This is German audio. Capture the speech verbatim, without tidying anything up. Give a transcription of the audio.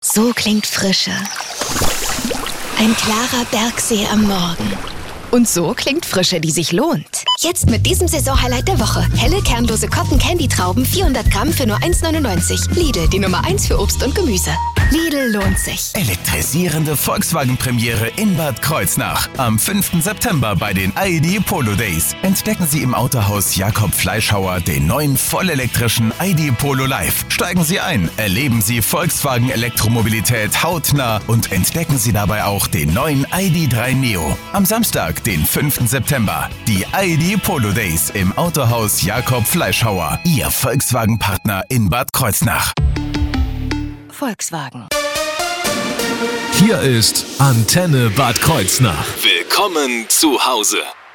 So klingt Frische. Ein klarer Bergsee am Morgen. Und so klingt Frische, die sich lohnt. Jetzt mit diesem Saisonhighlight der Woche. Helle, kernlose Cotton-Candy-Trauben, vierhundert Gramm für nur eins neunundneunzig. Lidl, die Nummer eins für Obst und Gemüse. Lidl lohnt sich. Elektrisierende Volkswagen-Premiere in Bad Kreuznach. Am fünften September bei den I D Polo Days. Entdecken Sie im Autohaus Jakob Fleischhauer den neuen vollelektrischen I D Polo Live. Steigen Sie ein, erleben Sie Volkswagen-Elektromobilität hautnah und entdecken Sie dabei auch den neuen I D drei Neo. Am Samstag, den fünften September. Die I D Polo Days im Autohaus Jakob Fleischhauer. Ihr Volkswagen-Partner in Bad Kreuznach. Volkswagen. Hier ist Antenne Bad Kreuznach. Willkommen zu Hause.